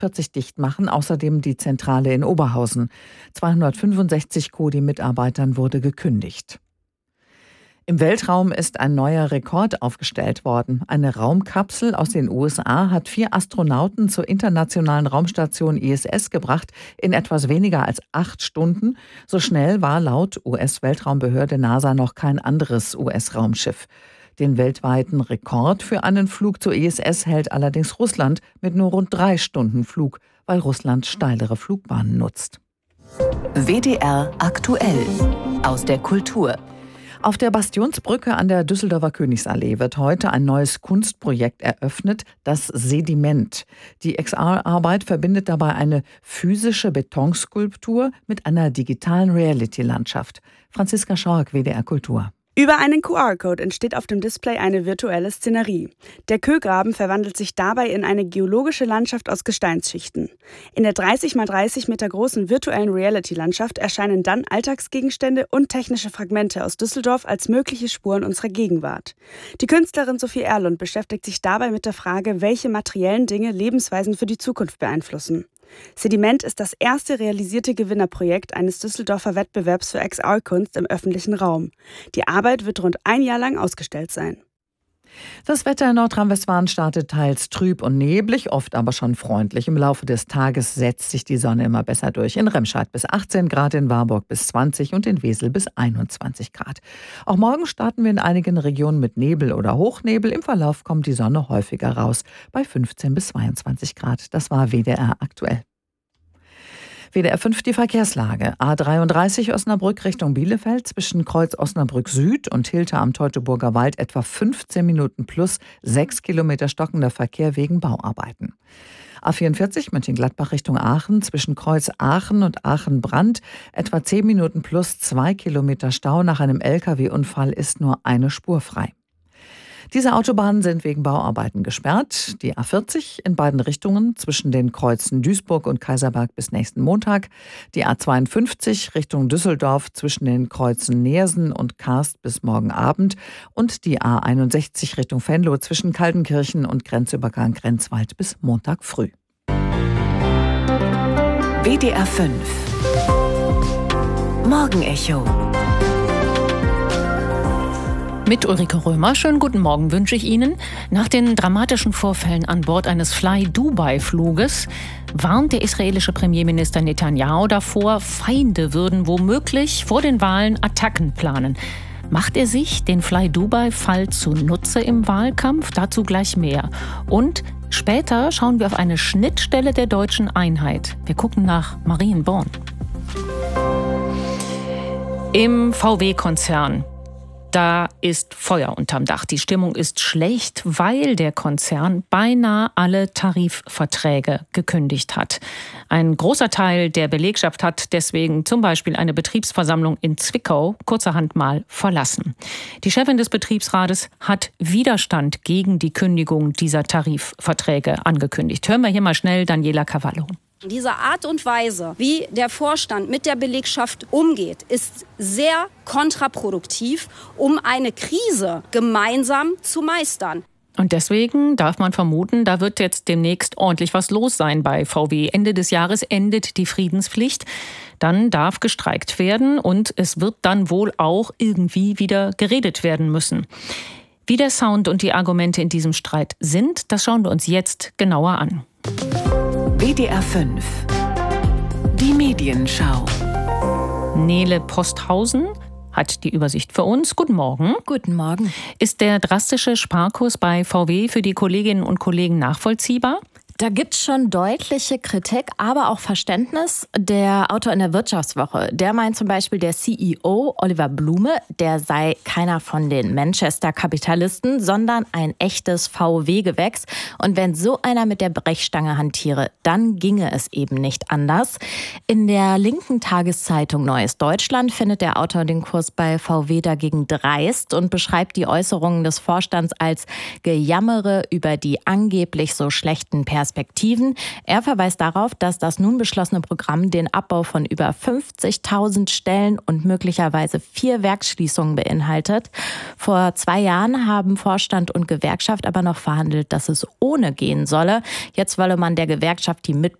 48 dicht machen, außerdem die Zentrale in Oberhausen. 265 Coty-Mitarbeitern wurde gekündigt. Im Weltraum ist ein neuer Rekord aufgestellt worden. Eine Raumkapsel aus den USA hat 4 Astronauten zur internationalen Raumstation ISS gebracht in etwas weniger als 8 Stunden. So schnell war laut US-Weltraumbehörde NASA noch kein anderes US-Raumschiff. Den weltweiten Rekord für einen Flug zur ISS hält allerdings Russland mit nur rund 3 Stunden Flug, weil Russland steilere Flugbahnen nutzt. WDR aktuell aus der Kultur. Auf der Bastionsbrücke an der Düsseldorfer Königsallee wird heute ein neues Kunstprojekt eröffnet, das Sediment. Die XR-Arbeit verbindet dabei eine physische Betonskulptur mit einer digitalen Reality-Landschaft. Franziska Schork, WDR Kultur. Über einen QR-Code entsteht auf dem Display eine virtuelle Szenerie. Der Kögraben verwandelt sich dabei in eine geologische Landschaft aus Gesteinsschichten. In der 30 x 30 Meter großen virtuellen Reality-Landschaft erscheinen dann Alltagsgegenstände und technische Fragmente aus Düsseldorf als mögliche Spuren unserer Gegenwart. Die Künstlerin Sophie Erlund beschäftigt sich dabei mit der Frage, welche materiellen Dinge Lebensweisen für die Zukunft beeinflussen. Sediment ist das erste realisierte Gewinnerprojekt eines Düsseldorfer Wettbewerbs für XR-Kunst im öffentlichen Raum. Die Arbeit wird rund ein Jahr lang ausgestellt sein. Das Wetter in Nordrhein-Westfalen startet teils trüb und neblig, oft aber schon freundlich. Im Laufe des Tages setzt sich die Sonne immer besser durch. In Remscheid bis 18 Grad, in Warburg bis 20 und in Wesel bis 21 Grad. Auch morgen starten wir in einigen Regionen mit Nebel oder Hochnebel. Im Verlauf kommt die Sonne häufiger raus, bei 15 bis 22 Grad. Das war WDR aktuell. WDR 5 die Verkehrslage. A33 Osnabrück Richtung Bielefeld zwischen Kreuz Osnabrück Süd und Hilter am Teutoburger Wald etwa 15 Minuten plus 6 Kilometer stockender Verkehr wegen Bauarbeiten. A44 Mönchengladbach Richtung Aachen zwischen Kreuz Aachen und Aachen-Brand etwa 10 Minuten plus 2 Kilometer Stau. Nach einem LKW-Unfall ist nur eine Spur frei. Diese Autobahnen sind wegen Bauarbeiten gesperrt. Die A40 in beiden Richtungen zwischen den Kreuzen Duisburg und Kaiserberg bis nächsten Montag. Die A52 Richtung Düsseldorf zwischen den Kreuzen Neersen und Karst bis morgen Abend. Und die A61 Richtung Venlo zwischen Kaltenkirchen und Grenzübergang Grenzwald bis Montag früh. WDR 5 Morgenecho mit Ulrike Römer. Schönen guten Morgen wünsche ich Ihnen. Nach den dramatischen Vorfällen an Bord eines Fly-Dubai-Fluges warnt der israelische Premierminister Netanyahu davor, Feinde würden womöglich vor den Wahlen Attacken planen. Macht er sich den Fly-Dubai-Fall zunutze im Wahlkampf? Dazu gleich mehr. Und später schauen wir auf eine Schnittstelle der deutschen Einheit. Wir gucken nach Marienborn. Im VW-Konzern. Da ist Feuer unterm Dach. Die Stimmung ist schlecht, weil der Konzern beinahe alle Tarifverträge gekündigt hat. Ein großer Teil der Belegschaft hat deswegen zum Beispiel eine Betriebsversammlung in Zwickau kurzerhand mal verlassen. Die Chefin des Betriebsrates hat Widerstand gegen die Kündigung dieser Tarifverträge angekündigt. Hören wir hier mal schnell Daniela Cavallo. Diese Art und Weise, wie der Vorstand mit der Belegschaft umgeht, ist sehr kontraproduktiv, um eine Krise gemeinsam zu meistern. Und deswegen darf man vermuten, da wird jetzt demnächst ordentlich was los sein bei VW. Ende des Jahres endet die Friedenspflicht. Dann darf gestreikt werden und es wird dann wohl auch irgendwie wieder geredet werden müssen. Wie der Sound und die Argumente in diesem Streit sind, das schauen wir uns jetzt genauer an. WDR 5 Die Medienschau. Nele Posthausen hat die Übersicht für uns. Guten Morgen. Guten Morgen. Ist der drastische Sparkurs bei VW für die Kolleginnen und Kollegen nachvollziehbar? Da gibt es schon deutliche Kritik, aber auch Verständnis. Der Autor in der Wirtschaftswoche, der meint zum Beispiel, der CEO Oliver Blume, der sei keiner von den Manchester-Kapitalisten, sondern ein echtes VW-Gewächs. Und wenn so einer mit der Brechstange hantiere, dann ginge es eben nicht anders. In der linken Tageszeitung Neues Deutschland findet der Autor den Kurs bei VW dagegen dreist und beschreibt die Äußerungen des Vorstands als Gejammere über die angeblich so schlechten Perspektiven Perspektiven. Er verweist darauf, dass das nun beschlossene Programm den Abbau von über 50.000 Stellen und möglicherweise 4 Werksschließungen beinhaltet. Vor 2 Jahren haben Vorstand und Gewerkschaft aber noch verhandelt, dass es ohne gehen solle. Jetzt wolle man der Gewerkschaft die